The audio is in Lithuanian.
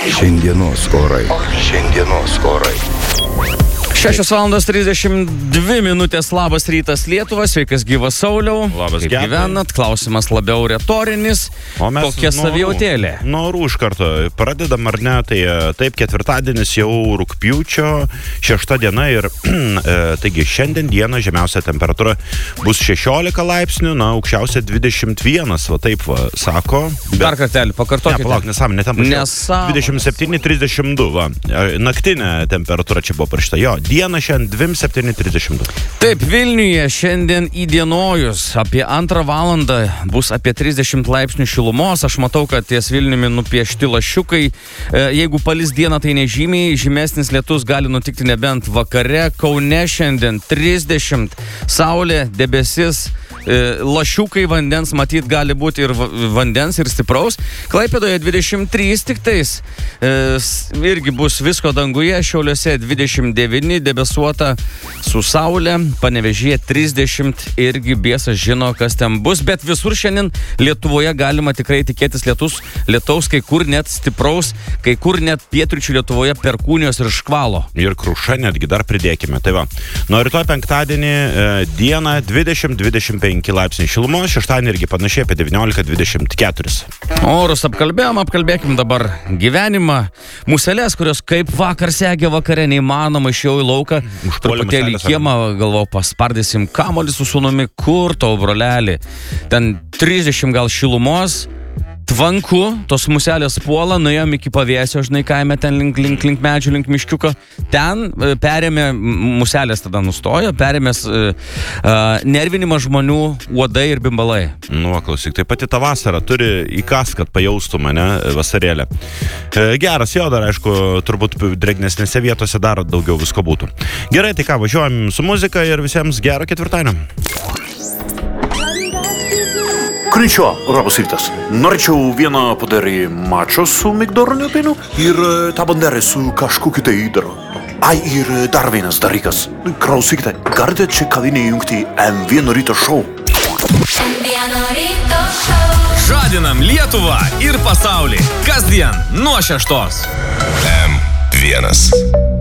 Šiandienos orai. 6:32 labas rytas Lietuva, sveikas gyvas Sauliau. Labas, kaip gyvenat, klausimas labiau retorinis, O mes kokia savijautėlė? Nuo orų iš karto pradedam, ar ne, tai taip, ketvirtadienis jau rugpjūčio 6 diena ir taigi šiandien dieną žemiausia temperatūra bus 16 laipsnių, na, aukščiausia 21, va taip va, sako. Dar kartelį, pakartokite. Ne, palauk, nesąmonė, ten pažiūrėjau. 27-32, va, naktinė temperatūra čia buvo parašyta, jo. Dieną šiandien 27-32. Taip, Vilniuje šiandien įdienojus apie 2 valandą bus apie 30 laipsnių šilumos. Aš matau, kad ties Vilniumi nupiešti lašiukai. Jeigu palis dieną, tai nežymiai. Žymesnis lietus gali nutikti nebent vakare. Kaune šiandien 30. Saulė, debesis, lašiukai, vandens matyt gali būti ir vandens, ir stipraus. Klaipėdoje 23 tiktais. Irgi bus visko danguje. Šiauliuose 29, debesuota su saulė, Panevėžyje 30, irgi biesas žino, kas ten bus, bet visur šiandien Lietuvoje galima tikrai tikėtis lietaus, kai kur net stipraus, kai kur net pietryčių Lietuvoje perkūnijos ir škvalo. Ir kruša netgi dar pridėkime. Tai va, nuo rytoj penktadienį dieną 20-25 laipsniai šilumos, šeštadienį irgi panašiai apie 19-24. Orus apkalbėkim dabar gyvenimą. Muselės, kurios kaip vakar segė vakare, neįmanoma išėjau į lauką, truputėlį į kiemą, galvojau, paspardysim kamuolį su sūnumi, kur tau, broleli. Ten 30 gal šilumos, tvanku, tos muselės puola, nuėjom iki pavėsio, žinai, kaime ten link medžių, link miškiuko. Ten perėmė, muselės tada nustojo, perėmės nervinimas žmonių, uodai ir bimbalai. Nu, klausyk, tai pati ta vasara turi įkas, kad pajaustų mane vasarėlę. Geras, jo, dar aišku, turbūt drėgnesnėse vietose dar daugiau visko būtų. Gerai, tai ką, važiuojam su muzika ir visiems gero ketvirtadienio. Konnichiwa, labas rytas. Norėčiau vieną padarį mačo su migdoroniu pienu ir tą banderę su kažkokiu tai įdaru. Ai, ir dar vienas dalykas. Klausykite, galite čia kavinėje įjungti M1 ryto šou. Žadinam Lietuvą ir pasaulį. Kasdien nuo 6. M1.